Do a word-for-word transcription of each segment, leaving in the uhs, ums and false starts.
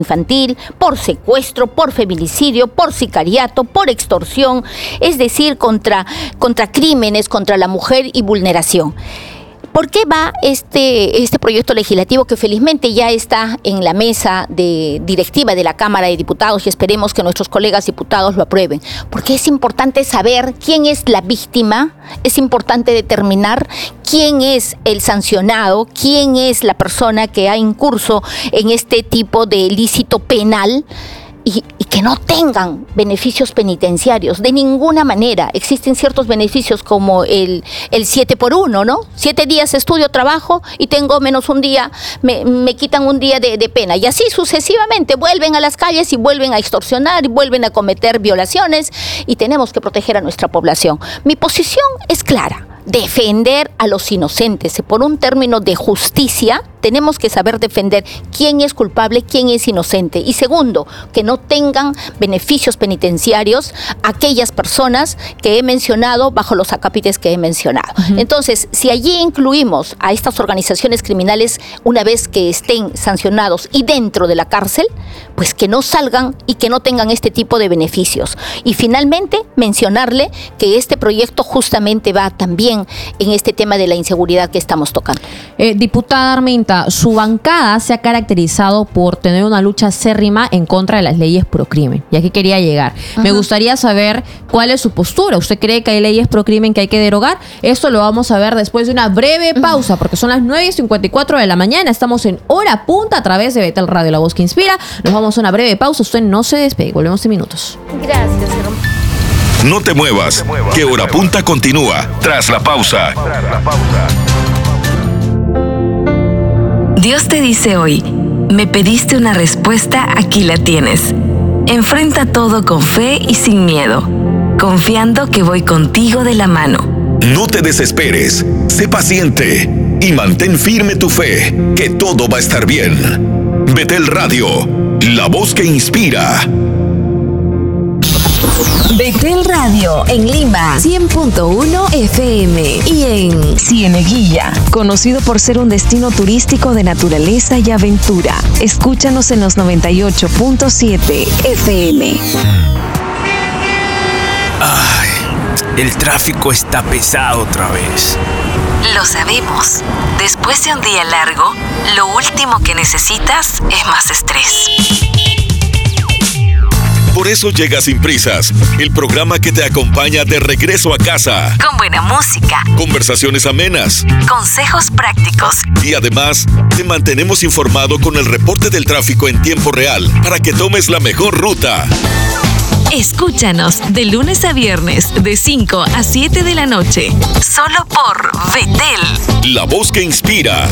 infantil, por secuestro, por feminicidio, por sicariato, por extorsión, es decir, contra, contra crímenes contra la mujer y vulneración. ¿Por qué va este, este proyecto legislativo que felizmente ya está en la mesa de directiva de la Cámara de Diputados y esperemos que nuestros colegas diputados lo aprueben? Porque es importante saber quién es la víctima, es importante determinar quién es el sancionado, quién es la persona que ha incurso en este tipo de ilícito penal. Y, y que no tengan beneficios penitenciarios de ninguna manera. Existen ciertos beneficios como el, el siete por uno, ¿no? Siete días estudio, trabajo y tengo menos un día, me, me quitan un día de, de pena. Y así sucesivamente vuelven a las calles y vuelven a extorsionar y vuelven a cometer violaciones y tenemos que proteger a nuestra población. Mi posición es clara. Defender a los inocentes. Por un término de justicia, tenemos que saber defender quién es culpable, quién es inocente. Y segundo, que no tengan beneficios penitenciarios aquellas personas que he mencionado bajo los acápites que he mencionado. Uh-huh. Entonces, si allí incluimos a estas organizaciones criminales una vez que estén sancionados y dentro de la cárcel, pues que no salgan y que no tengan este tipo de beneficios. Y finalmente, mencionarle que este proyecto justamente va también en este tema de la inseguridad que estamos tocando. Eh, diputada Arminta, su bancada se ha caracterizado por tener una lucha acérrima en contra de las leyes procrimen. Y aquí quería llegar. Uh-huh. Me gustaría saber cuál es su postura. ¿Usted cree que hay leyes procrimen que hay que derogar? Esto lo vamos a ver después de una breve pausa, porque son las nueve y cincuenta y cuatro de la mañana. Estamos en Hora Punta a través de Betel Radio, la voz que inspira. Nos vamos a una breve pausa. Usted no se despegue. Volvemos en minutos. Gracias, hermano. No te muevas, que Hora Punta continúa tras la pausa. Dios te dice hoy, me pediste una respuesta, aquí la tienes. Enfrenta todo con fe y sin miedo, confiando que voy contigo de la mano. No te desesperes, sé paciente y mantén firme tu fe, que todo va a estar bien. Betel Radio, la voz que inspira. Betel Radio en Lima, cien punto uno F M y en Cieneguilla, conocido por ser un destino turístico de naturaleza y aventura. Escúchanos en los noventa y ocho punto siete F M. Ay, el tráfico está pesado otra vez. Lo sabemos. Después de un día largo, lo último que necesitas es más estrés. Por eso llega Sin Prisas, el programa que te acompaña de regreso a casa. Con buena música, conversaciones amenas, consejos prácticos. Y además, te mantenemos informado con el reporte del tráfico en tiempo real para que tomes la mejor ruta. Escúchanos de lunes a viernes de cinco a siete de la noche. Solo por Betel. La voz que inspira.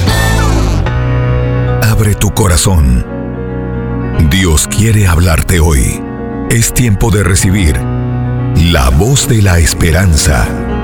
Abre tu corazón. Dios quiere hablarte hoy. Es tiempo de recibir la voz de la esperanza.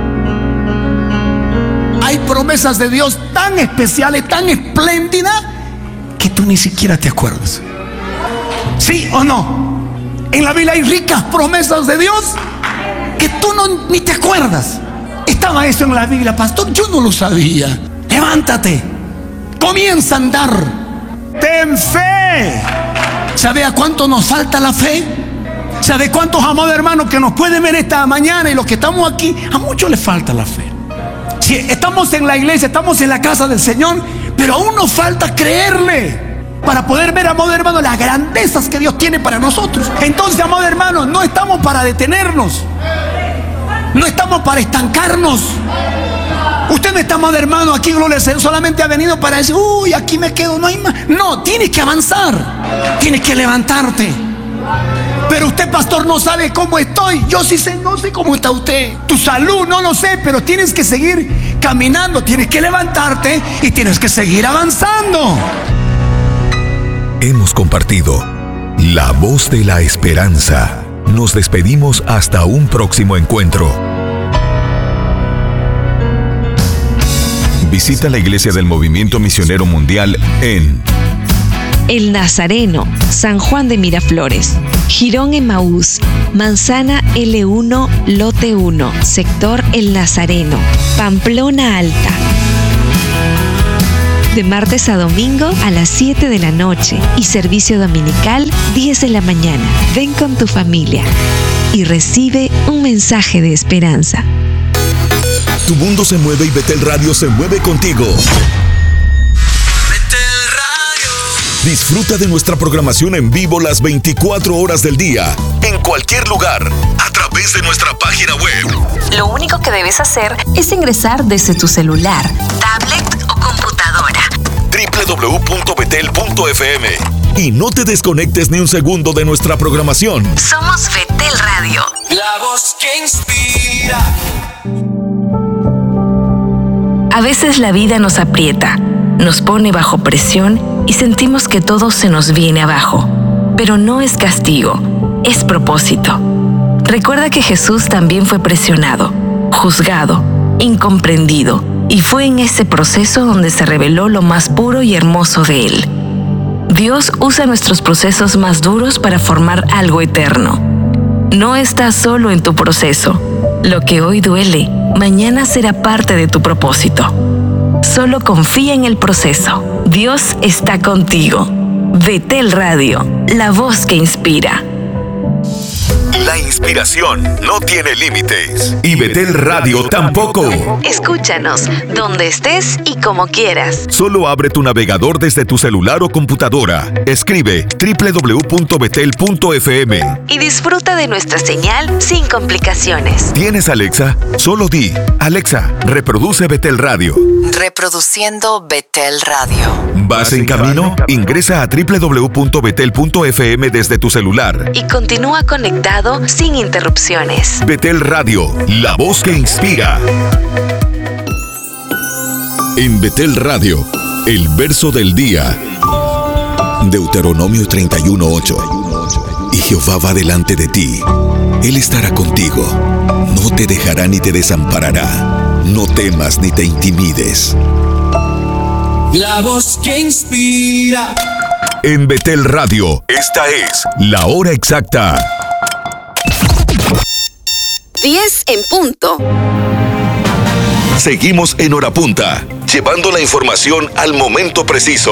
Hay promesas de Dios tan especiales, tan espléndidas, que tú ni siquiera te acuerdas. ¿Sí o no? En la Biblia hay ricas promesas de Dios que tú no, ni te acuerdas. Estaba eso en la Biblia, pastor, yo no lo sabía. Levántate, comienza a andar, ten fe. ¿Sabe a cuánto nos falta la fe? ¿Sabe cuántos amados hermanos que nos pueden ver esta mañana y los que estamos aquí, a muchos les falta la fe? Si estamos en la iglesia, estamos en la casa del Señor, pero aún nos falta creerle para poder ver, amado hermano, las grandezas que Dios tiene para nosotros. Entonces, amado hermano, no estamos para detenernos, no estamos para estancarnos. Usted no está, amado hermano, aquí, gloria al Señor, solamente ha venido para decir, uy, aquí me quedo, no hay más. No, tienes que avanzar, tienes que levantarte. Pero usted, pastor, no sabe cómo estoy. Yo sí sé, no sé cómo está usted. Tu salud, no lo sé, pero tienes que seguir caminando, tienes que levantarte y tienes que seguir avanzando. Hemos compartido la voz de la esperanza. Nos despedimos hasta un próximo encuentro. Visita la iglesia del Movimiento Misionero Mundial en El Nazareno, San Juan de Miraflores, Girón Emaús, Manzana L uno, Lote uno, Sector El Nazareno, Pamplona Alta. de martes a domingo a las siete de la noche y servicio dominical diez de la mañana. Ven con tu familia y recibe un mensaje de esperanza. Tu mundo se mueve y Betel Radio se mueve contigo. Disfruta de nuestra programación en vivo las veinticuatro horas del día, en cualquier lugar, a través de nuestra página web. Lo único que debes hacer es ingresar desde tu celular, tablet o computadora. doble u doble u doble u punto betel punto efe eme. Y no te desconectes ni un segundo de nuestra programación. Somos Betel Radio. La voz que inspira. A veces la vida nos aprieta, nos pone bajo presión y sentimos que todo se nos viene abajo. Pero no es castigo, es propósito. Recuerda que Jesús también fue presionado, juzgado, incomprendido, y fue en ese proceso donde se reveló lo más puro y hermoso de Él. Dios usa nuestros procesos más duros para formar algo eterno. No estás solo en tu proceso. Lo que hoy duele, mañana será parte de tu propósito. Solo confía en el proceso. Dios está contigo. Betel Radio, la voz que inspira. La inspiración no tiene límites. Y Betel Radio tampoco. Escúchanos donde estés y como quieras. Solo abre tu navegador desde tu celular o computadora. Escribe doble u doble u doble u punto betel punto efe eme. Y disfruta de nuestra señal sin complicaciones. ¿Tienes Alexa? Solo di, Alexa, reproduce Betel Radio. Reproduciendo Betel Radio. ¿Vas en camino? Ingresa a doble u doble u doble u punto betel punto efe eme desde tu celular. Y continúa conectado sin interrupciones. Betel Radio, la voz que inspira. En Betel Radio, el verso del día. Deuteronomio treinta y uno, ocho. Y Jehová va delante de ti. Él estará contigo. No te dejará ni te desamparará. No temas ni te intimides. La voz que inspira. En Betel Radio, esta es la hora exacta. diez en punto. Seguimos en Hora Punta, llevando la información al momento preciso.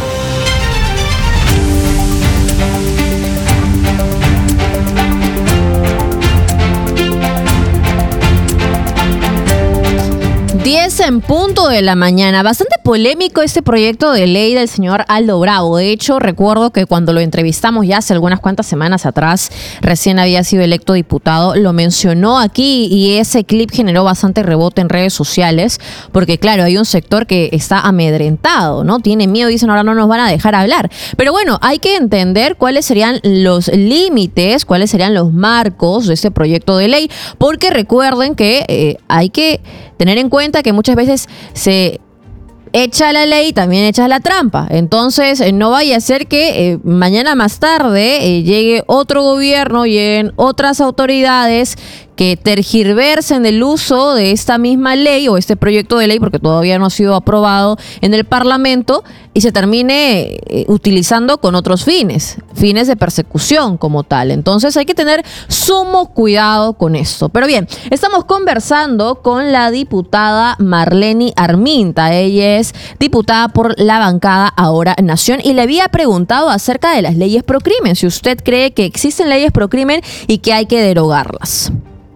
diez en punto de la mañana. Bastante polémico este proyecto de ley del señor Aldo Bravo. De hecho, recuerdo que cuando lo entrevistamos ya hace algunas cuantas semanas atrás, recién había sido electo diputado, lo mencionó aquí y ese clip generó bastante rebote en redes sociales porque, claro, hay un sector que está amedrentado, ¿no? Tiene miedo y dicen ahora no nos van a dejar hablar. Pero bueno, hay que entender cuáles serían los límites, cuáles serían los marcos de este proyecto de ley, porque recuerden que eh, hay que tener en cuenta que muchas veces se echa la ley, también echa la trampa. Entonces, eh, no vaya a ser que eh, mañana más tarde eh, llegue otro gobierno, lleguen otras autoridades que tergiversen el uso de esta misma ley o este proyecto de ley, porque todavía no ha sido aprobado en el Parlamento, y se termine eh, utilizando con otros fines, fines de persecución como tal. Entonces hay que tener sumo cuidado con esto. Pero bien, estamos conversando con la diputada Marleny Arminta. Ella es diputada por la bancada Ahora Nación y le había preguntado acerca de las leyes procrimen, si usted cree que existen leyes procrimen y que hay que derogarlas.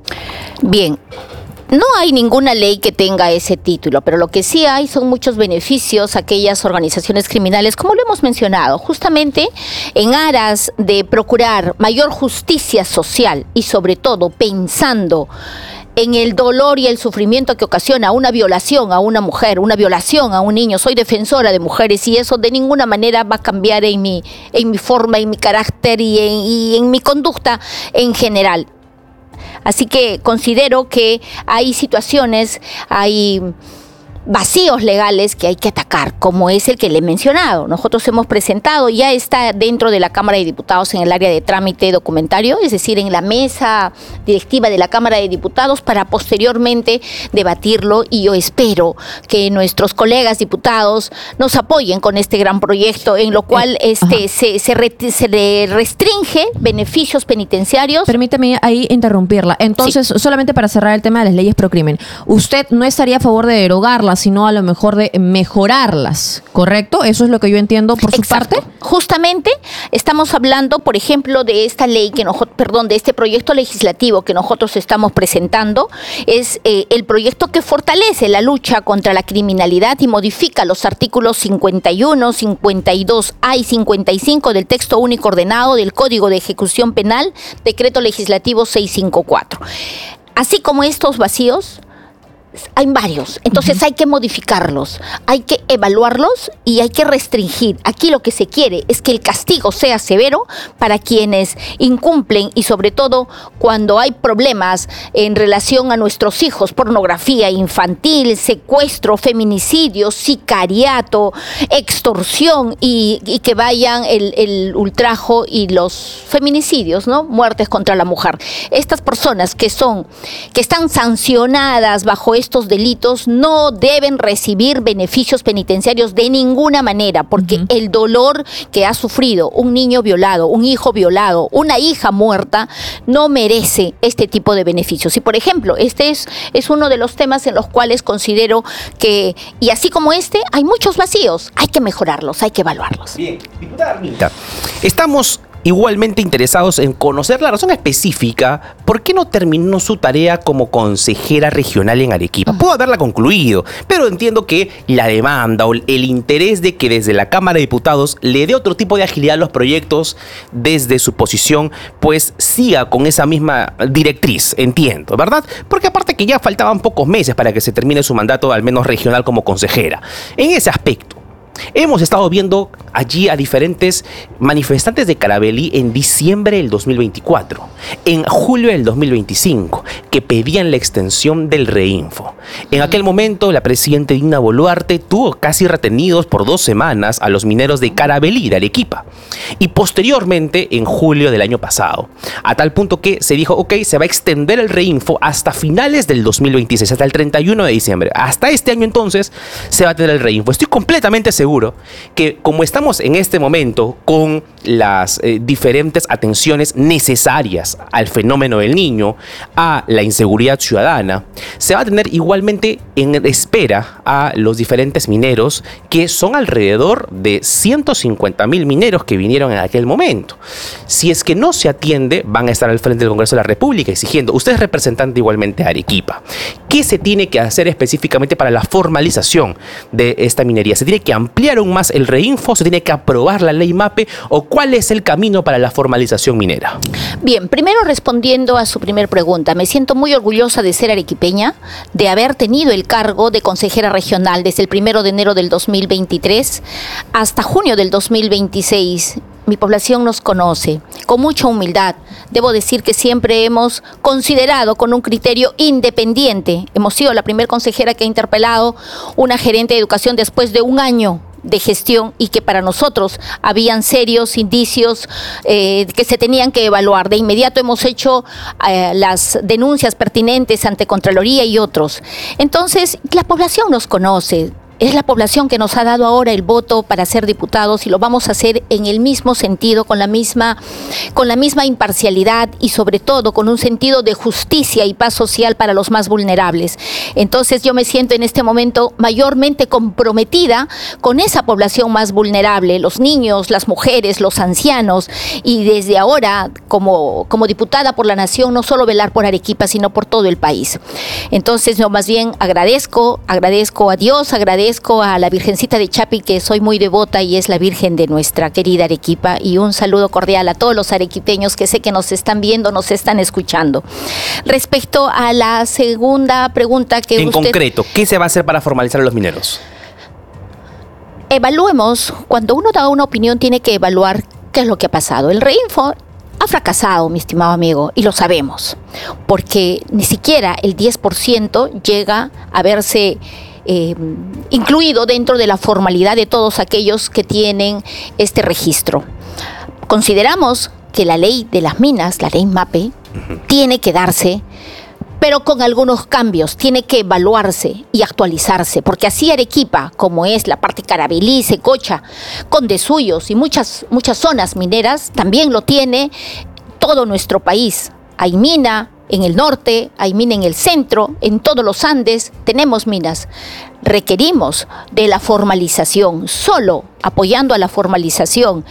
Bien, no hay ninguna ley que tenga ese título, pero lo que sí hay son muchos beneficios a aquellas organizaciones criminales, como lo hemos mencionado, justamente en aras de procurar mayor justicia social y sobre todo pensando en el dolor y el sufrimiento que ocasiona una violación a una mujer, una violación a un niño. Soy defensora de mujeres y eso de ninguna manera va a cambiar en mi, en mi forma, en mi carácter y en, y en mi conducta en general. Así que considero que hay situaciones, hay vacíos legales que hay que atacar, como es el que le he mencionado. Nosotros hemos presentado, ya está dentro de la Cámara de Diputados en el área de trámite documentario, es decir, en la mesa directiva de la Cámara de Diputados para posteriormente debatirlo, y yo espero que nuestros colegas diputados nos apoyen con este gran proyecto en lo cual eh, este se, se, re, se le restringe beneficios penitenciarios. Permítame ahí interrumpirla. Entonces, sí, solamente para cerrar el tema de las leyes procrimen, ¿usted no estaría a favor de derogarlas sino a lo mejor de mejorarlas, ¿correcto? Eso es lo que yo entiendo por su Exacto. parte. Justamente estamos hablando, por ejemplo, de esta ley que nosotros, perdón, de este proyecto legislativo que nosotros estamos presentando, es eh, el proyecto que fortalece la lucha contra la criminalidad y modifica los artículos cincuenta y uno, cincuenta y dos A y cincuenta y cinco del texto único ordenado del Código de Ejecución Penal, decreto legislativo seiscientos cincuenta y cuatro. Así como estos vacíos, hay varios, entonces uh-huh. hay que modificarlos, hay que evaluarlos y hay que restringir. Aquí lo que se quiere es que el castigo sea severo para quienes incumplen y sobre todo cuando hay problemas en relación a nuestros hijos, pornografía infantil, secuestro, feminicidio, sicariato, extorsión y, y que vayan el, el ultrajo y los feminicidios, ¿no? Muertes contra la mujer. Estas personas que son, que están sancionadas bajo estos delitos no deben recibir beneficios penitenciarios de ninguna manera, porque uh-huh. el dolor que ha sufrido un niño violado, un hijo violado, una hija muerta, no merece este tipo de beneficios. Y por ejemplo, este es, es uno de los temas en los cuales considero que, y así como este, hay muchos vacíos, hay que mejorarlos, hay que evaluarlos. Bien, diputada Arminta, estamos igualmente interesados en conocer la razón específica por qué no terminó su tarea como consejera regional en Arequipa. Pudo haberla concluido, pero entiendo que la demanda o el interés de que desde la Cámara de Diputados le dé otro tipo de agilidad a los proyectos desde su posición, pues siga con esa misma directriz, entiendo, ¿verdad? Porque aparte que ya faltaban pocos meses para que se termine su mandato, al menos regional, como consejera. En ese aspecto, hemos estado viendo allí a diferentes manifestantes de Caravelí en diciembre del dos mil veinticuatro, en julio del dos mil veinticinco, que pedían la extensión del reinfo. En aquel momento, la presidenta Dina Boluarte tuvo casi retenidos por dos semanas a los mineros de Caravelí, de Arequipa, y posteriormente en julio del año pasado, a tal punto que se dijo, ok, se va a extender el reinfo hasta finales del dos mil veintiséis, hasta el treinta y uno de diciembre. Hasta este año entonces se va a tener el reinfo. Estoy completamente seguro que como estamos en este momento con las eh, diferentes atenciones necesarias al fenómeno del niño, a la inseguridad ciudadana, se va a tener igualmente en espera a los diferentes mineros, que son alrededor de ciento cincuenta mil mineros que vinieron en aquel momento. Si es que no se atiende, van a estar al frente del Congreso de la República exigiendo. Usted es representante igualmente de Arequipa. ¿Qué se tiene que hacer específicamente para la formalización de esta minería? ¿Se tiene que ampliar aún más el reinfo? ¿Se tiene que aprobar la ley MAPE? ¿O cuál es el camino para la formalización minera? Bien, primero respondiendo a su primer pregunta, me siento muy orgullosa de ser arequipeña, de haber tenido el cargo de consejera regional desde el primero de enero del dos mil veintitrés hasta junio del dos mil veintiséis. Mi población nos conoce con mucha humildad. Debo decir que siempre hemos considerado con un criterio independiente. Hemos sido la primera consejera que ha interpelado una gerente de educación después de un año de gestión y que para nosotros habían serios indicios eh, que se tenían que evaluar. De inmediato hemos hecho eh, las denuncias pertinentes ante Contraloría y otros. Entonces, la población nos conoce. Es la población que nos ha dado ahora el voto para ser diputados y lo vamos a hacer en el mismo sentido, con la misma, con la misma imparcialidad y sobre todo con un sentido de justicia y paz social para los más vulnerables. Entonces yo me siento en este momento mayormente comprometida con esa población más vulnerable, los niños, las mujeres, los ancianos, y desde ahora como, como diputada por la Nación no solo velar por Arequipa sino por todo el país. Entonces yo más bien agradezco, agradezco a Dios, agradezco a la Virgencita de Chapi, que soy muy devota y es la Virgen de nuestra querida Arequipa, y un saludo cordial a todos los arequipeños que sé que nos están viendo, nos están escuchando. Respecto a la segunda pregunta que en usted... En concreto, ¿qué se va a hacer para formalizar a los mineros? Evaluemos, cuando uno da una opinión tiene que evaluar qué es lo que ha pasado. El reinfo ha fracasado, mi estimado amigo, y lo sabemos, porque ni siquiera el diez por ciento llega a verse Eh, incluido dentro de la formalidad de todos aquellos que tienen este registro. Consideramos que la ley de las minas, la ley MAPE, uh-huh. tiene que darse, pero con algunos cambios, tiene que evaluarse y actualizarse, porque así Arequipa, como es la parte Caravelí, Secocha, Condesuyos y muchas, muchas zonas mineras, también lo tiene todo nuestro país. Hay mina, en el norte, hay mina en el centro, en todos los Andes tenemos minas. Requerimos de la formalización, solo apoyando a la formalización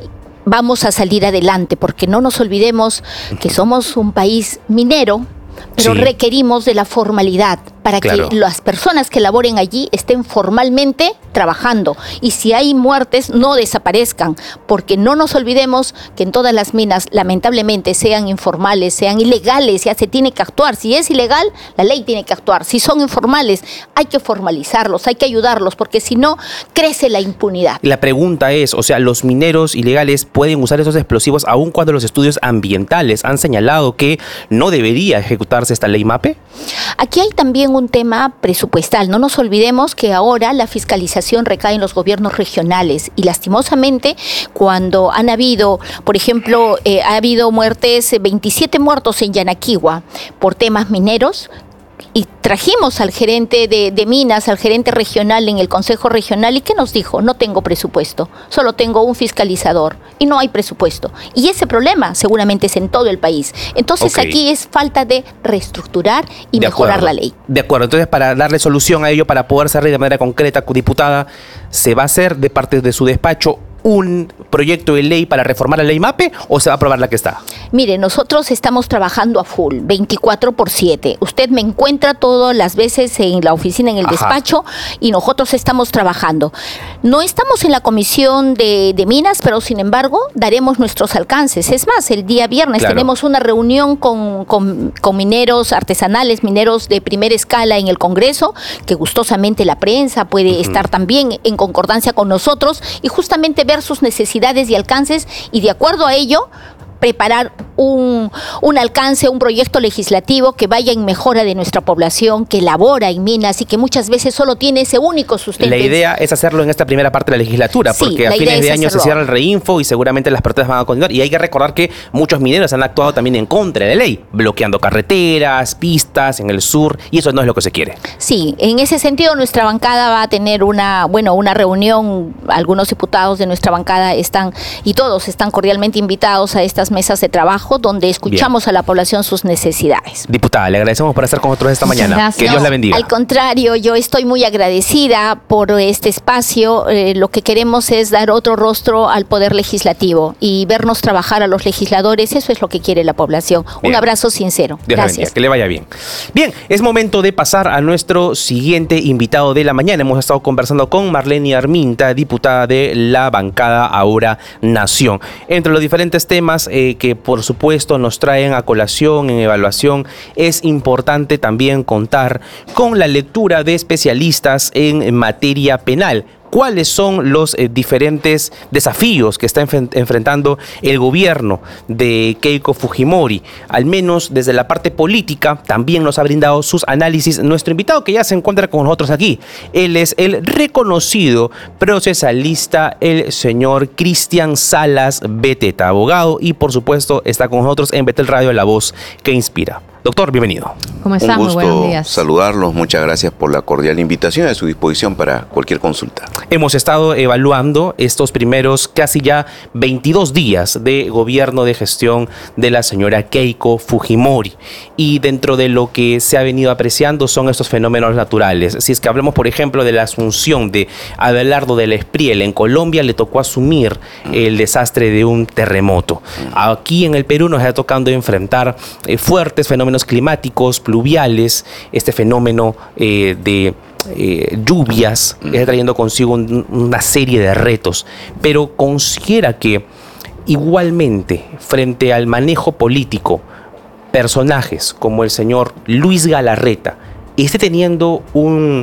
vamos a salir adelante, porque no nos olvidemos que somos un país minero, pero sí. requerimos de la formalidad para claro. que las personas que laboren allí estén formalmente trabajando. Y si hay muertes, no desaparezcan, porque no nos olvidemos que en todas las minas, lamentablemente, sean informales, sean ilegales, ya se tiene que actuar. Si es ilegal, la ley tiene que actuar. Si son informales, hay que formalizarlos, hay que ayudarlos, porque si no, crece la impunidad. La pregunta es, o sea, ¿los mineros ilegales pueden usar esos explosivos aun cuando los estudios ambientales han señalado que no debería ejecutarse esta ley MAPE? Aquí hay también un tema presupuestal. No nos olvidemos que ahora la fiscalización recae en los gobiernos regionales y lastimosamente cuando han habido, por ejemplo, eh, ha habido muertes, veintisiete muertos en Yanaquigua por temas mineros, y trajimos al gerente de, de minas, al gerente regional en el Consejo Regional, y ¿qué nos dijo? No tengo presupuesto, solo tengo un fiscalizador y no hay presupuesto. Y ese problema seguramente es en todo el país. Entonces okay. aquí es falta de reestructurar y de mejorar acuerdo. la ley. De acuerdo, entonces para darle solución a ello, para poder cerrar de manera concreta, diputada, ¿se va a hacer de parte de su despacho un proyecto de ley para reformar la ley MAPE o se va a aprobar la que está? Mire, nosotros estamos trabajando a full, veinticuatro por siete. Usted me encuentra todas las veces en la oficina, en el Ajá. despacho, y nosotros estamos trabajando. No estamos en la comisión de, de minas, pero sin embargo daremos nuestros alcances. Es más, el día viernes claro. tenemos una reunión con, con, con mineros artesanales, mineros de primera escala en el Congreso, que gustosamente la prensa puede uh-huh. estar también en concordancia con nosotros, y justamente ver sus necesidades y alcances, y de acuerdo a ello preparar un, un alcance, un proyecto legislativo que vaya en mejora de nuestra población, que labora en minas y que muchas veces solo tiene ese único sustento. La idea es hacerlo en esta primera parte de la legislatura, sí, porque a fines de año se cierra el reinfo y seguramente las protestas van a continuar. Y hay que recordar que muchos mineros han actuado también en contra de la ley, bloqueando carreteras, pistas en el sur, y eso no es lo que se quiere. Sí, en ese sentido nuestra bancada va a tener una, bueno, una reunión. Algunos diputados de nuestra bancada están, y todos están cordialmente invitados a estas mesas de trabajo donde escuchamos Bien. a la población sus necesidades. Diputada, le agradecemos por estar con nosotros esta mañana. Gracias. Que Dios la bendiga. Al contrario, yo estoy muy agradecida por este espacio. Eh, lo que queremos es dar otro rostro al Poder Legislativo y vernos trabajar a los legisladores. Eso es lo que quiere la población. Bien. Un abrazo sincero. Dios Gracias. La bendiga. Que le vaya bien. Bien, es momento de pasar a nuestro siguiente invitado de la mañana. Hemos estado conversando con Marlene Arminta, diputada de la bancada Ahora Nación. Entre los diferentes temas eh, que por supuesto nos traen a colación en evaluación, es importante también contar con la lectura de especialistas en materia penal. ¿Cuáles son los eh, diferentes desafíos que está enf- enfrentando el gobierno de Keiko Fujimori? Al menos desde la parte política también nos ha brindado sus análisis nuestro invitado, que ya se encuentra con nosotros aquí. Él es el reconocido procesalista, el señor Cristian Salas Beteta, abogado, y por supuesto está con nosotros en Betel Radio, la voz que inspira. Doctor, bienvenido. ¿Cómo está? Un gusto Muy buenos días. Saludarlos. Muchas gracias por la cordial invitación, a su disposición para cualquier consulta. Hemos estado evaluando estos primeros casi ya veintidós días de gobierno de gestión de la señora Keiko Fujimori. Y dentro de lo que se ha venido apreciando son estos fenómenos naturales. Si es que hablamos, por ejemplo, de la asunción de Abelardo del Espriel, en Colombia le tocó asumir el desastre de un terremoto. Aquí en el Perú nos está tocando enfrentar eh, fuertes fenómenos climáticos, pluviales, este fenómeno eh, de eh, lluvias, está trayendo consigo un, una serie de retos, pero considera que igualmente frente al manejo político, personajes como el señor Luis Galarreta esté teniendo un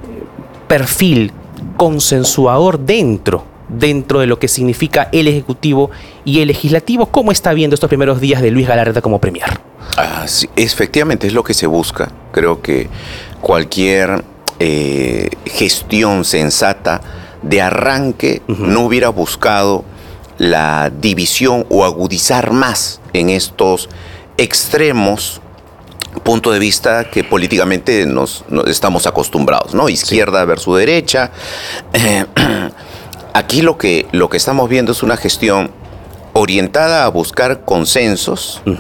perfil consensuador dentro dentro de lo que significa el Ejecutivo y el Legislativo. ¿Cómo está viendo estos primeros días de Luis Galarreta como premier? Ah, sí, efectivamente es lo que se busca. Creo que cualquier eh, gestión sensata de arranque uh-huh. no hubiera buscado la división o agudizar más en estos extremos punto de vista que políticamente nos, nos estamos acostumbrados, ¿no? Izquierda sí. versus derecha. Eh, Aquí lo que, lo que estamos viendo es una gestión orientada a buscar consensos, uh-huh.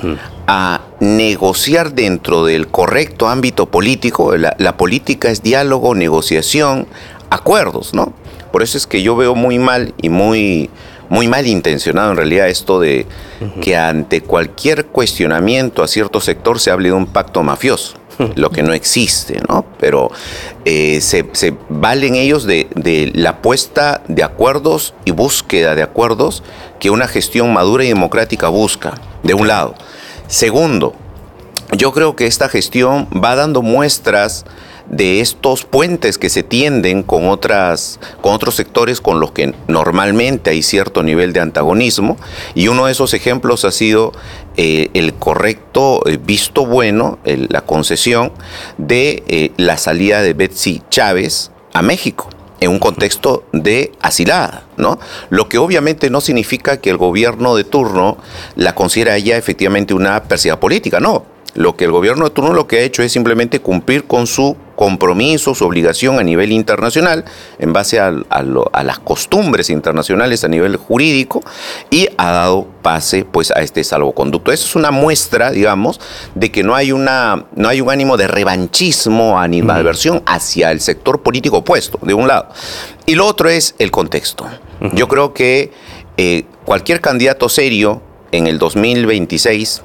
a negociar dentro del correcto ámbito político. La, la política es diálogo, negociación, acuerdos, ¿no? Por eso es que yo veo muy mal y muy, muy mal intencionado en realidad esto de uh-huh. que ante cualquier cuestionamiento a cierto sector se hable de un pacto mafioso, uh-huh. lo que no existe, ¿no? Pero eh, se, se valen ellos de, de la puesta de acuerdos y búsqueda de acuerdos que una gestión madura y democrática busca, de un lado. Segundo, yo creo que esta gestión va dando muestras de estos puentes que se tienden con, otras, con otros sectores con los que normalmente hay cierto nivel de antagonismo, y uno de esos ejemplos ha sido eh, el correcto eh, visto bueno, el, la concesión de eh, la salida de Betsy Chávez a México en un contexto de asilada, ¿no? Lo que obviamente no significa que el gobierno de turno la considera ya efectivamente una adversidad política, no. Lo que el gobierno de turno lo que ha hecho es simplemente cumplir con su compromiso, su obligación a nivel internacional, en base a, a, lo, a las costumbres internacionales a nivel jurídico, y ha dado pase pues a este salvoconducto. Eso es una muestra, digamos, de que no hay, una, no hay un ánimo de revanchismo, animadversión hacia el sector político opuesto, de un lado. Y lo otro es el contexto. Uh-huh. Yo creo que eh, cualquier candidato serio en el dos mil veintiséis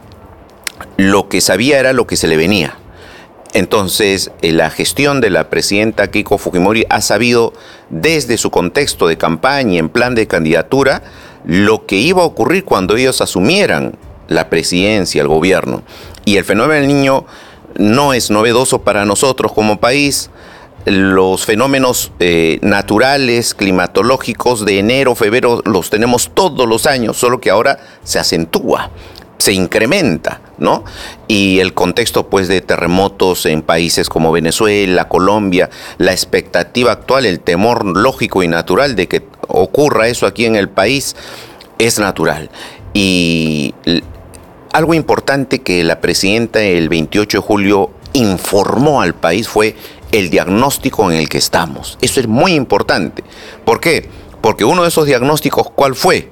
lo que sabía era lo que se le venía. Entonces, eh, la gestión de la presidenta Keiko Fujimori ha sabido, desde su contexto de campaña y en plan de candidatura, lo que iba a ocurrir cuando ellos asumieran la presidencia, el gobierno. Y el fenómeno del Niño no es novedoso para nosotros como país. Los fenómenos eh, naturales, climatológicos de enero, febrero, los tenemos todos los años, solo que ahora se acentúa, se incrementa, ¿no? Y el contexto, pues, de terremotos en países como Venezuela, Colombia, la expectativa actual, el temor lógico y natural de que ocurra eso aquí en el país, es natural. Y algo importante que la presidenta el veintiocho de julio informó al país fue el diagnóstico en el que estamos. Eso es muy importante. ¿Por qué? Porque uno de esos diagnósticos, ¿cuál fue?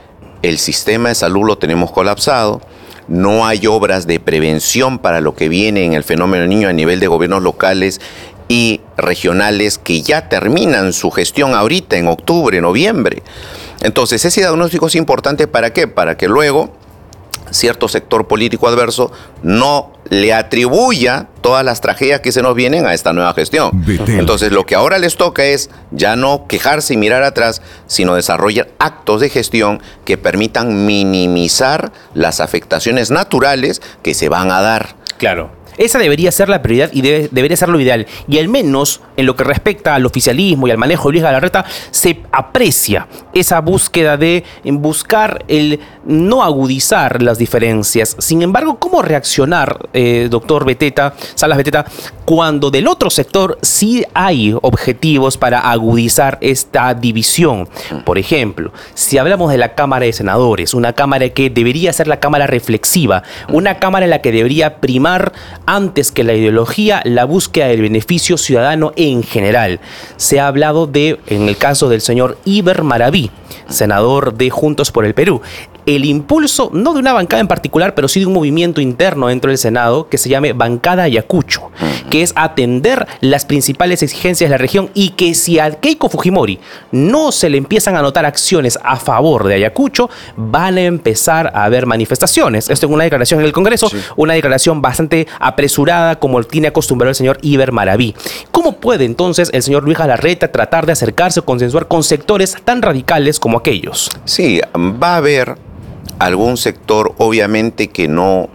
El sistema de salud lo tenemos colapsado, no hay obras de prevención para lo que viene en el fenómeno del Niño a nivel de gobiernos locales y regionales que ya terminan su gestión ahorita en octubre, noviembre. Entonces, ese diagnóstico es importante, ¿para qué? Para que luego cierto sector político adverso no le atribuya todas las tragedias que se nos vienen a esta nueva gestión. Betel. Entonces, lo que ahora les toca es ya no quejarse y mirar atrás, sino desarrollar actos de gestión que permitan minimizar las afectaciones naturales que se van a dar. Claro. Esa debería ser la prioridad y debe, debería ser lo ideal. Y al menos en lo que respecta al oficialismo y al manejo de Luis Galarreta, se aprecia esa búsqueda de buscar el no agudizar las diferencias. Sin embargo, ¿cómo reaccionar, eh, doctor Beteta, Salas Beteta, cuando del otro sector sí hay objetivos para agudizar esta división? Por ejemplo, si hablamos de la Cámara de Senadores, una Cámara que debería ser la Cámara reflexiva, una Cámara en la que debería primar antes que la ideología, la búsqueda del beneficio ciudadano en general. Se ha hablado de, en el caso del señor Iber Maraví, senador de Juntos por el Perú, el impulso, no de una bancada en particular, pero sí de un movimiento interno dentro del Senado que se llame Bancada Ayacucho, que es atender las principales exigencias de la región, y que si a Keiko Fujimori no se le empiezan a notar acciones a favor de Ayacucho, van a empezar a haber manifestaciones. Esto es una declaración en el Congreso, sí. Una declaración bastante apresurada, como tiene acostumbrado el señor Iber Maraví. ¿Cómo puede entonces el señor Luis Galarreta tratar de acercarse o consensuar con sectores tan radicales como aquellos? Sí, va a haber algún sector, obviamente, que no,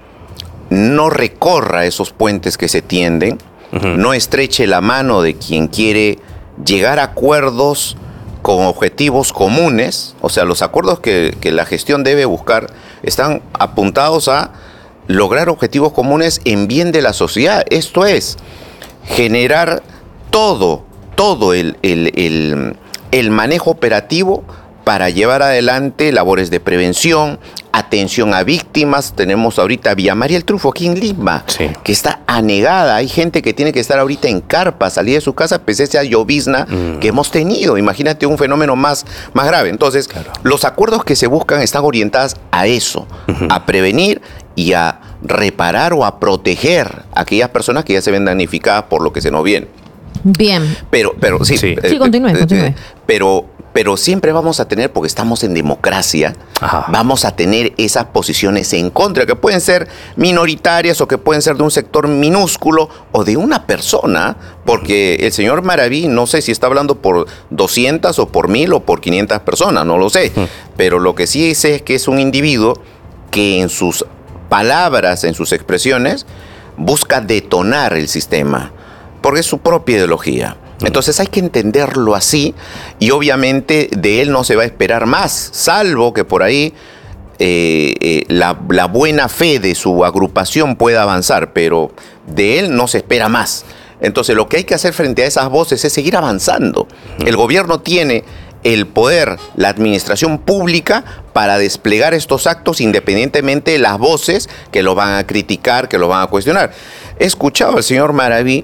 no recorra esos puentes que se tienden, uh-huh. no estreche la mano de quien quiere llegar a acuerdos con objetivos comunes. O sea, los acuerdos que, que la gestión debe buscar están apuntados a lograr objetivos comunes en bien de la sociedad. Esto es, generar todo, todo el, el, el, el manejo operativo para llevar adelante labores de prevención, atención a víctimas. Tenemos ahorita Villa María el Trufo aquí en Lima, sí. que está anegada. Hay gente que tiene que estar ahorita en carpa, salir de su casa, pese a esa llovizna mm. que hemos tenido. Imagínate un fenómeno más, más grave. Entonces, claro. los acuerdos que se buscan están orientados a eso, uh-huh. a prevenir y a reparar o a proteger a aquellas personas que ya se ven damnificadas por lo que se nos viene. Bien. Pero, pero sí. Sí, eh, sí continúe, eh, continúe. Pero, pero siempre vamos a tener, porque estamos en democracia, Ajá. vamos a tener esas posiciones en contra, que pueden ser minoritarias o que pueden ser de un sector minúsculo o de una persona, porque el señor Maraví, no sé si está hablando por doscientas o por mil o por quinientas personas, no lo sé. Pero lo que sí sé es que es un individuo que en sus palabras, en sus expresiones, busca detonar el sistema, porque es su propia ideología. Entonces hay que entenderlo así, y obviamente de él no se va a esperar más, salvo que por ahí eh, eh, la, la buena fe de su agrupación pueda avanzar, pero de él no se espera más. Entonces lo que hay que hacer frente a esas voces es seguir avanzando. El gobierno tiene el poder, la administración pública, para desplegar estos actos independientemente de las voces que lo van a criticar, que lo van a cuestionar. He escuchado al señor Maraví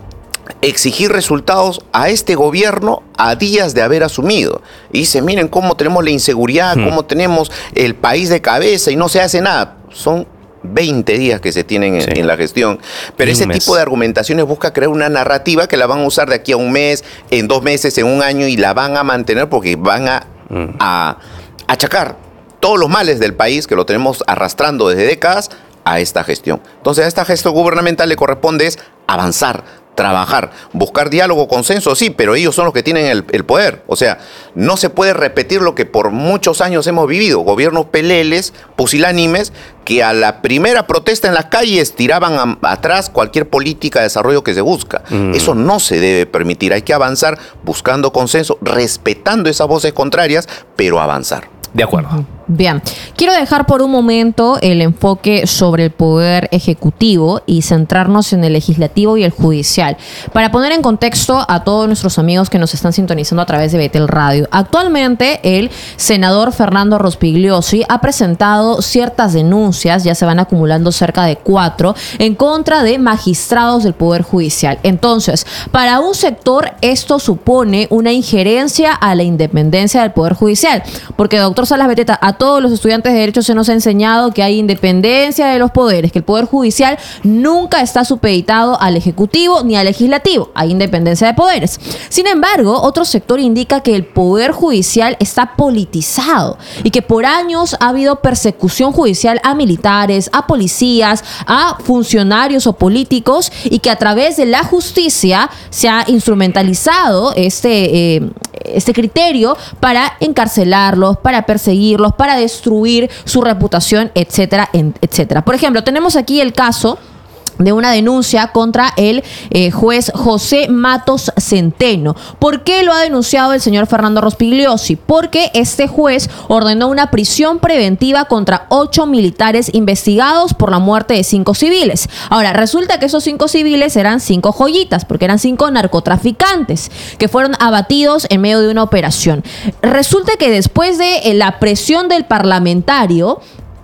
exigir resultados a este gobierno a días de haber asumido. Y dice, miren cómo tenemos la inseguridad, hmm. cómo tenemos el país de cabeza y no se hace nada. Son veinte días que se tienen en, sí. en la gestión. Pero ese tipo de argumentaciones busca crear una narrativa que la van a usar de aquí a un mes, en dos meses, en un año, y la van a mantener porque van a, hmm. a achacar todos los males del país que lo tenemos arrastrando desde décadas a esta gestión. Entonces a esta gestión gubernamental le corresponde es avanzar, trabajar, buscar diálogo, consenso, sí, pero ellos son los que tienen el, el poder. O sea, no se puede repetir lo que por muchos años hemos vivido. Gobiernos peleles, pusilánimes, que a la primera protesta en las calles tiraban a, atrás cualquier política de desarrollo que se busca. Mm. Eso no se debe permitir. Hay que avanzar buscando consenso, respetando esas voces contrarias, pero avanzar. De acuerdo. Bien, quiero dejar por un momento el enfoque sobre el poder ejecutivo y centrarnos en el legislativo y el judicial. Para poner en contexto a todos nuestros amigos que nos están sintonizando a través de Betel Radio, actualmente el senador Fernando Rospigliosi ha presentado ciertas denuncias, ya se van acumulando cerca de cuatro, en contra de magistrados del Poder Judicial. Entonces, para un sector esto supone una injerencia a la independencia del Poder Judicial, porque doctor Salas Beteta, a todos los estudiantes de Derecho se nos ha enseñado que hay independencia de los poderes, que el Poder Judicial nunca está supeditado al Ejecutivo ni al Legislativo, hay independencia de poderes. Sin embargo, otro sector indica que el Poder Judicial está politizado y que por años ha habido persecución judicial a militares, a policías, a funcionarios o políticos, y que a través de la justicia se ha instrumentalizado este, eh, este criterio para encarcelarlos, para perseguirlos, para destruir su reputación, etcétera, etcétera. Por ejemplo, tenemos aquí el caso de una denuncia contra el eh, juez José Matos Centeno. ¿Por qué lo ha denunciado el señor Fernando Rospigliosi? Porque este juez ordenó una prisión preventiva contra ocho militares investigados por la muerte de cinco civiles. Ahora, resulta que esos cinco civiles eran cinco joyitas, porque eran cinco narcotraficantes que fueron abatidos en medio de una operación. Resulta que después de eh, la presión del parlamentario,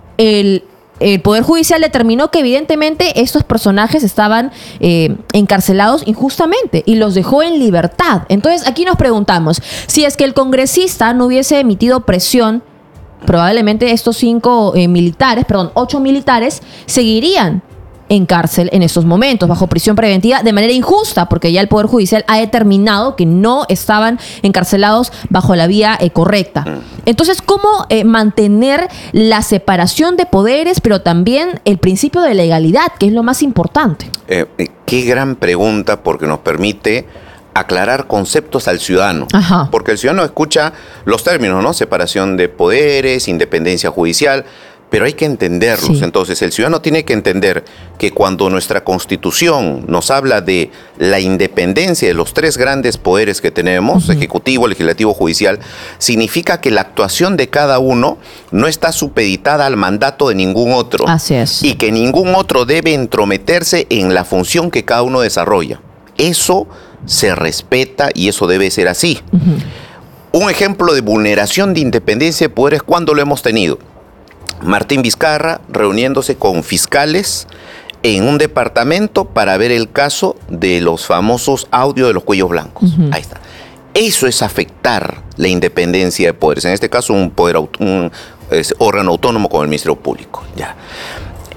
el El Poder Judicial determinó que evidentemente estos personajes estaban eh, encarcelados injustamente y los dejó en libertad. Entonces aquí nos preguntamos, si es que el congresista no hubiese emitido presión, probablemente estos cinco eh, militares, perdón, ocho militares seguirían en cárcel en estos momentos, bajo prisión preventiva, de manera injusta, porque ya el Poder Judicial ha determinado que no estaban encarcelados bajo la vía eh, correcta. Entonces, ¿cómo eh, mantener la separación de poderes, pero también el principio de legalidad, que es lo más importante? Eh, qué gran pregunta, porque nos permite aclarar conceptos al ciudadano. Ajá. Porque el ciudadano escucha los términos, ¿no? Separación de poderes, independencia judicial, pero hay que entenderlos. Sí. Entonces, el ciudadano tiene que entender que cuando nuestra Constitución nos habla de la independencia de los tres grandes poderes que tenemos, uh-huh. ejecutivo, legislativo, judicial, significa que la actuación de cada uno no está supeditada al mandato de ningún otro. Así es. Y que ningún otro debe entrometerse en la función que cada uno desarrolla. Eso se respeta y eso debe ser así. Uh-huh. Un ejemplo de vulneración de independencia de poderes, ¿cuándo lo hemos tenido? Martín Vizcarra reuniéndose con fiscales en un departamento para ver el caso de los famosos audios de los cuellos blancos. Uh-huh. Ahí está. Eso es afectar la independencia de poderes. En este caso, un poder un es, órgano autónomo como el Ministerio Público. Ya.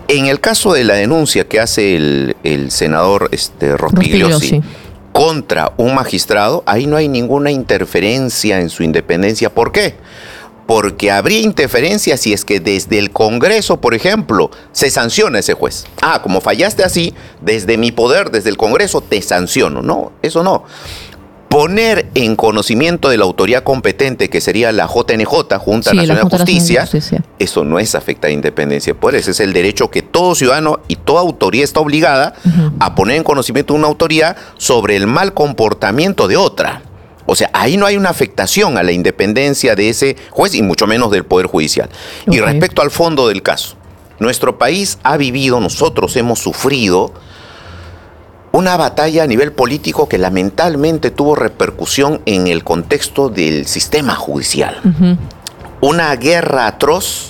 En el caso de la denuncia que hace el, el senador este, Rospigliosi, Rospigliosi contra un magistrado, ahí no hay ninguna interferencia en su independencia. ¿Por qué? Porque habría interferencia si es que desde el Congreso, por ejemplo, se sanciona a ese juez. Ah, como fallaste así, desde mi poder, desde el Congreso, te sanciono. No, eso no. Poner en conocimiento de la autoridad competente, que sería la J N J, Junta Sí, la Nacional de Junta Nacional de Justicia, Justicia. eso no es afectar independencia de poderes, es el derecho que todo ciudadano y toda autoridad está obligada Ujú. a poner en conocimiento de una autoridad sobre el mal comportamiento de otra. O sea, ahí no hay una afectación a la independencia de ese juez y mucho menos del Poder Judicial. Y Ok. respecto al fondo del caso, nuestro país ha vivido, nosotros hemos sufrido una batalla a nivel político que lamentablemente tuvo repercusión en el contexto del sistema judicial. Ujú. Una guerra atroz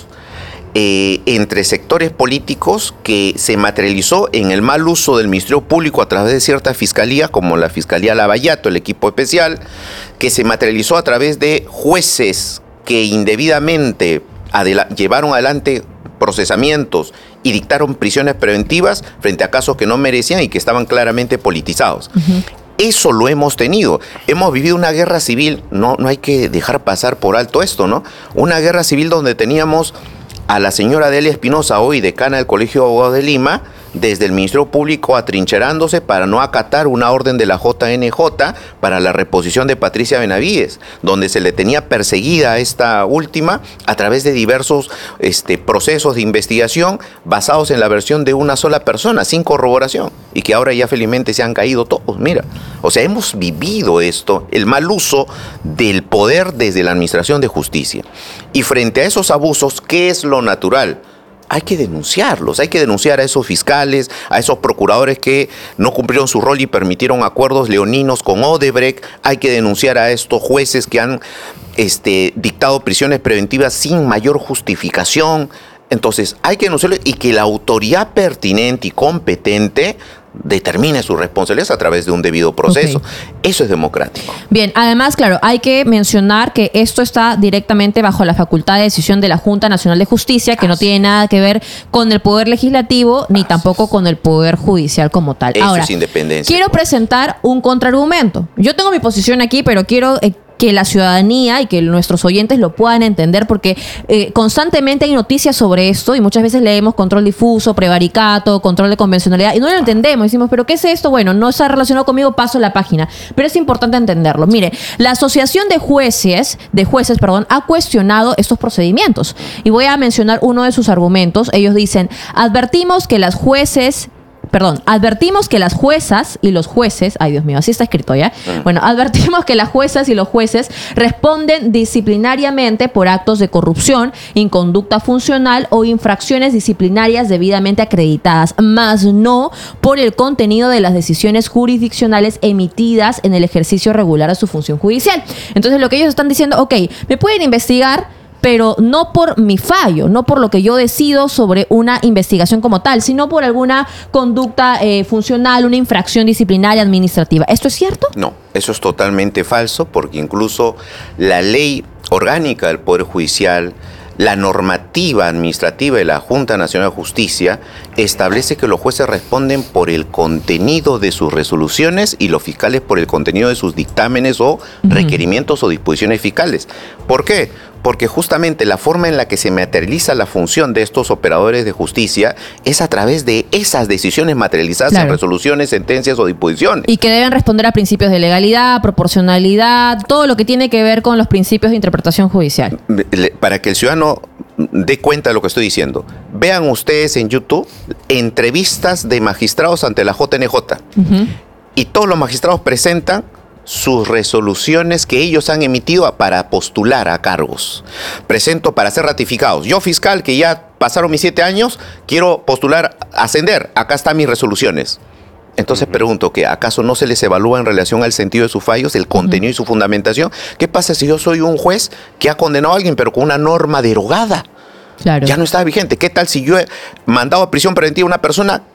eh, entre sectores políticos que se materializó en el mal uso del Ministerio Público a través de ciertas fiscalías, como la Fiscalía Lavallato, el equipo especial, que se materializó a través de jueces que indebidamente adela- llevaron adelante procesamientos y dictaron prisiones preventivas frente a casos que no merecían y que estaban claramente politizados. Ujú. Eso lo hemos tenido. Hemos vivido una guerra civil, no, no hay que dejar pasar por alto esto, ¿no? Una guerra civil donde teníamos a la señora Delia Espinosa, hoy decana del Colegio de Abogados de Lima, desde el Ministerio Público atrincherándose para no acatar una orden de la J N J para la reposición de Patricia Benavides, donde se le tenía perseguida a esta última a través de diversos este, procesos de investigación basados en la versión de una sola persona, sin corroboración, y que ahora ya felizmente se han caído todos. Mira, o sea, hemos vivido esto, el mal uso del poder desde la Administración de Justicia. Y frente a esos abusos, ¿qué es lo natural? Hay que denunciarlos, hay que denunciar a esos fiscales, a esos procuradores que no cumplieron su rol y permitieron acuerdos leoninos con Odebrecht, hay que denunciar a estos jueces que han este, dictado prisiones preventivas sin mayor justificación. Entonces hay que denunciarlo y que la autoridad pertinente y competente determine su responsabilidad a través de un debido proceso. Ok. Eso es democrático. Bien, además, claro, hay que mencionar que esto está directamente bajo la facultad de decisión de la Junta Nacional de Justicia, que no tiene nada que ver con el Poder Legislativo ni tampoco con el Poder Judicial como tal. Eso Ahora, es independencia. quiero presentar un contraargumento. Yo tengo mi posición aquí, pero quiero eh, que la ciudadanía y que nuestros oyentes lo puedan entender, porque eh, constantemente hay noticias sobre esto y muchas veces leemos control difuso, prevaricato, control de convencionalidad y no lo entendemos. Decimos, ¿pero qué es esto? Bueno, no está relacionado conmigo, paso la página. Pero es importante entenderlo. Mire, la Asociación de Jueces, de Jueces, perdón, ha cuestionado estos procedimientos. Y voy a mencionar uno de sus argumentos. Ellos dicen, advertimos que las jueces... Perdón, advertimos que las juezas y los jueces, ay Dios mío, así está escrito ya. Bueno, advertimos que las juezas y los jueces responden disciplinariamente por actos de corrupción, inconducta funcional o infracciones disciplinarias debidamente acreditadas, más no por el contenido de las decisiones jurisdiccionales emitidas en el ejercicio regular de su función judicial. Entonces, lo que ellos están diciendo, ok, me pueden investigar, pero no por mi fallo, no por lo que yo decido sobre una investigación como tal, sino por alguna conducta eh, funcional, una infracción disciplinaria administrativa. ¿Esto es cierto? No, eso es totalmente falso, porque incluso la ley orgánica del Poder Judicial, la normativa administrativa de la Junta Nacional de Justicia establece que los jueces responden por el contenido de sus resoluciones y los fiscales por el contenido de sus dictámenes o requerimientos o disposiciones fiscales. ¿Por qué? Porque justamente la forma en la que se materializa la función de estos operadores de justicia es a través de esas decisiones materializadas Claro. en resoluciones, sentencias o disposiciones. Y que deben responder a principios de legalidad, proporcionalidad, todo lo que tiene que ver con los principios de interpretación judicial. Le- Para que el ciudadano dé cuenta de lo que estoy diciendo, vean ustedes en YouTube entrevistas de magistrados ante la J N J. Ujú. Y todos los magistrados presentan sus resoluciones que ellos han emitido para postular a cargos. Presento para ser ratificados. Yo, fiscal, que ya pasaron mis siete años, quiero postular, ascender. Acá están mis resoluciones. Entonces pregunto, ¿que acaso no se les evalúa en relación al sentido de sus fallos, el contenido y su fundamentación? ¿Qué pasa si yo soy un juez que ha condenado a alguien pero con una norma derogada? Claro. Ya no está vigente. ¿Qué tal si yo he mandado a prisión preventiva a una persona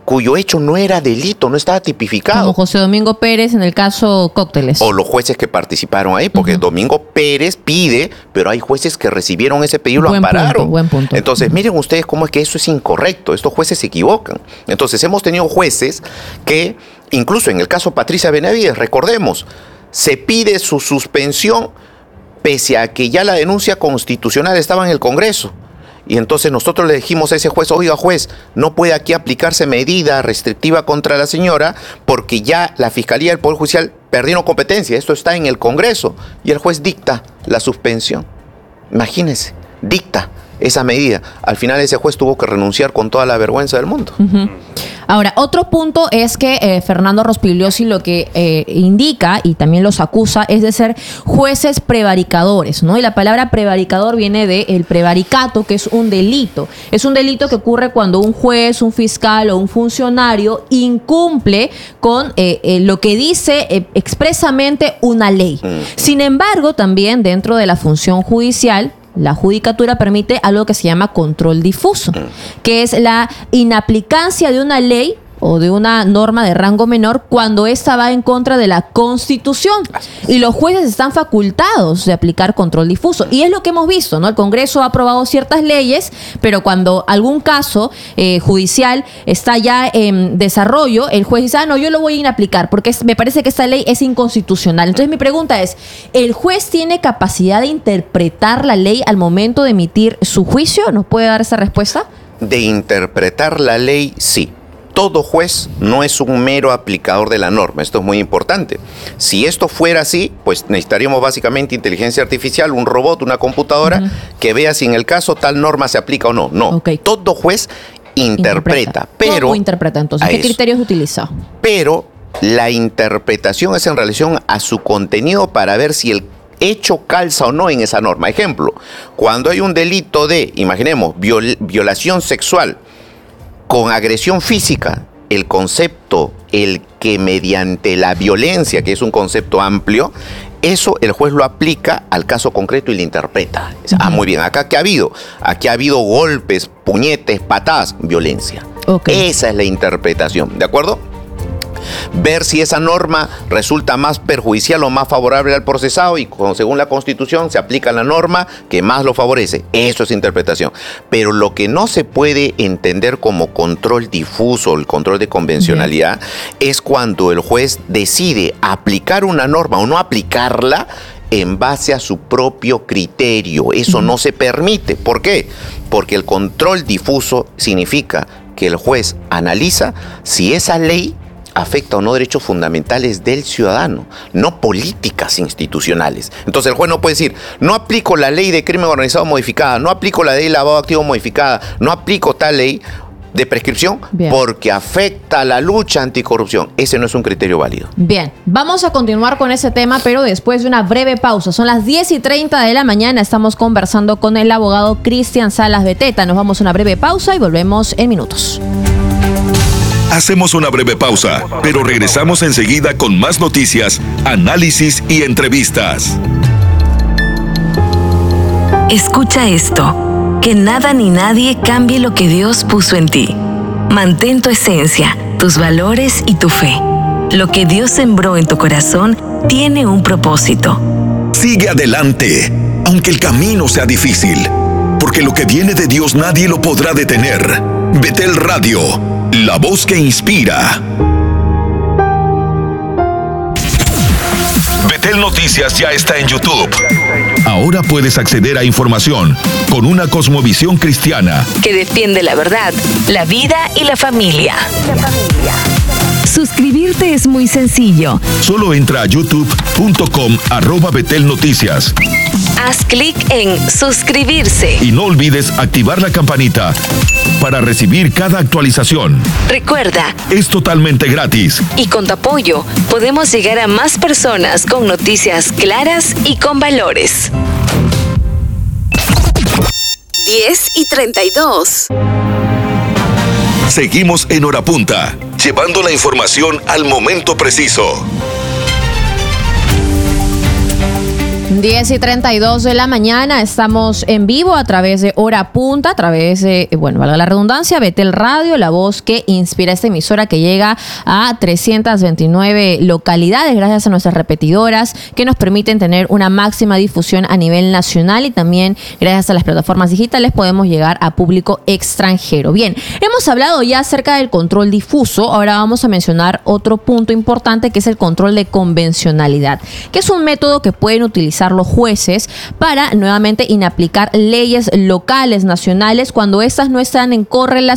cuyo hecho no era delito, no estaba tipificado. Como José Domingo Pérez en el caso Cócteles. O los jueces que participaron ahí, porque uh-huh. Domingo Pérez pide, pero hay jueces que recibieron ese pedido y lo ampararon. Punto, buen punto. Entonces, uh-huh. miren ustedes cómo es que eso es incorrecto. Estos jueces se equivocan. Entonces, hemos tenido jueces que, incluso en el caso Patricia Benavides, recordemos, se pide su suspensión pese a que ya la denuncia constitucional estaba en el Congreso. Y entonces nosotros le dijimos a ese juez, oiga juez, no puede aquí aplicarse medida restrictiva contra la señora porque ya la Fiscalía y el Poder Judicial perdieron competencia, esto está en el Congreso. Y el juez dicta la suspensión. Imagínense, dicta esa medida. Al final ese juez tuvo que renunciar con toda la vergüenza del mundo. Uh-huh. Ahora, otro punto es que eh, Fernando Rospigliosi lo que eh, indica y también los acusa es de ser jueces prevaricadores, ¿no? Y la palabra prevaricador viene de el prevaricato, que es un delito. Es un delito que ocurre cuando un juez, un fiscal o un funcionario incumple con eh, eh, lo que dice eh, expresamente una ley. Sin embargo, también dentro de la función judicial, la judicatura permite algo que se llama control difuso, que es la inaplicancia de una ley o de una norma de rango menor cuando esta va en contra de la Constitución. Y los jueces están facultados de aplicar control difuso. Y es lo que hemos visto, ¿no? El Congreso ha aprobado ciertas leyes, pero cuando algún caso eh, judicial está ya en desarrollo, el juez dice, ah, no, yo lo voy a inaplicar porque es, me parece que esta ley es inconstitucional. Entonces mi pregunta es, ¿el juez tiene capacidad de interpretar la ley al momento de emitir su juicio? ¿Nos puede dar esa respuesta? De interpretar la ley, sí. Todo juez no es un mero aplicador de la norma. Esto es muy importante. Si esto fuera así, pues necesitaríamos básicamente inteligencia artificial, un robot, una computadora, uh-huh. que vea si en el caso tal norma se aplica o no. No, okay. Todo juez interpreta. interpreta. Pero, ¿Cómo interpreta entonces? ¿Qué criterios utiliza? Pero la interpretación es en relación a su contenido para ver si el hecho calza o no en esa norma. Ejemplo, cuando hay un delito de, imaginemos, viol- violación sexual, con agresión física, el concepto, el que mediante la violencia, que es un concepto amplio, eso el juez lo aplica al caso concreto y lo interpreta. Uh-huh. Ah, muy bien, ¿acá qué ha habido? Aquí ha habido golpes, puñetes, patadas, violencia. Okay. Esa es la interpretación, ¿de acuerdo? Ver si esa norma resulta más perjudicial o más favorable al procesado y con, según la Constitución se aplica la norma que más lo favorece. Eso es interpretación. Pero lo que no se puede entender como control difuso, el control de convencionalidad, bien, es cuando el juez decide aplicar una norma o no aplicarla en base a su propio criterio. Eso uh-huh. no se permite. ¿Por qué? Porque el control difuso significa que el juez analiza si esa ley afecta o no derechos fundamentales del ciudadano, no políticas institucionales. Entonces el juez no puede decir, no aplico la ley de crimen organizado modificada, no aplico la ley de lavado activo modificada, no aplico tal ley de prescripción. Bien, porque afecta a la lucha anticorrupción. Ese no es un criterio válido. Bien, vamos a continuar con ese tema, pero después de una breve pausa. Son las diez y treinta de la mañana, estamos conversando con el abogado Cristian Salas Beteta. Nos vamos a una breve pausa y volvemos en minutos. Hacemos una breve pausa, pero regresamos enseguida con más noticias, análisis y entrevistas. Escucha esto, que nada ni nadie cambie lo que Dios puso en ti. Mantén tu esencia, tus valores y tu fe. Lo que Dios sembró en tu corazón tiene un propósito. Sigue adelante, aunque el camino sea difícil, porque lo que viene de Dios nadie lo podrá detener. Betel Radio, la voz que inspira. Betel Noticias ya está en YouTube. Ahora puedes acceder a información con una cosmovisión cristiana que defiende la verdad, la vida y la familia. Suscribirte es muy sencillo. Solo entra a youtube punto com arroba Betel Noticias. Haz clic en suscribirse. Y no olvides activar la campanita para recibir cada actualización. Recuerda, es totalmente gratis. Y con tu apoyo podemos llegar a más personas con noticias claras y con valores. diez y treinta y dos. Seguimos en Hora Punta, llevando la información al momento preciso. diez y treinta y dos de la mañana, estamos en vivo a través de Hora Punta, a través de, bueno, valga la redundancia, Betel Radio, la voz que inspira esta emisora que llega a trescientas veintinueve localidades gracias a nuestras repetidoras que nos permiten tener una máxima difusión a nivel nacional y también gracias a las plataformas digitales podemos llegar a público extranjero. Bien, hemos hablado ya acerca del control difuso, ahora vamos a mencionar otro punto importante que es el control de convencionalidad, que es un método que pueden utilizar los jueces para nuevamente inaplicar leyes locales, nacionales, cuando estas no están en correlación